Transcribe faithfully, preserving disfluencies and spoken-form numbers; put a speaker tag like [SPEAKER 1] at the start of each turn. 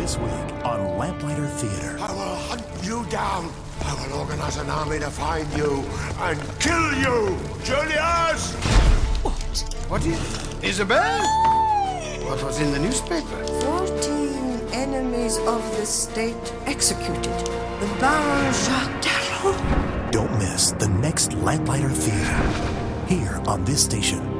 [SPEAKER 1] This week on Lamplighter Theater.
[SPEAKER 2] I will hunt you down. I will organize an army to find you and kill you. Julius!
[SPEAKER 3] What?
[SPEAKER 2] What is... Isabel? What was in the newspaper?
[SPEAKER 3] Fourteen enemies of the state executed. The Baron Jacques Darrow.
[SPEAKER 1] Don't miss the next Lamplighter Theater here on this station.